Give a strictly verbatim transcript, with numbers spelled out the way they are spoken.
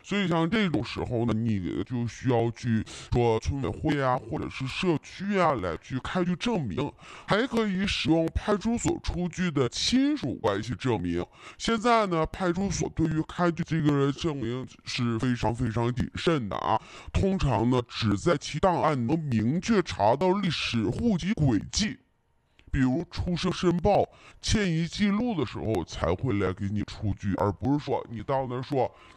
所以像这种时候呢，你就需要去说村委会啊，或者是社区啊来去开具证明，还可以使用派出所出具的亲属关系证明。现在呢，派出所对于开具这个证明是非常非常谨慎的啊，通常呢只在其档案能明确查到历史户籍轨迹，比如出生申报、迁移记录的时候才会来给你出具，而不是说你到那儿说